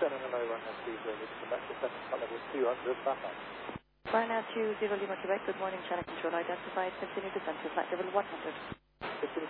Center, hello, Ryanair 20 Quebec, descending flight level 200, back up. Ryanair 20 Lima Quebec, good morning, channel control identified, continue descent to flight level 100.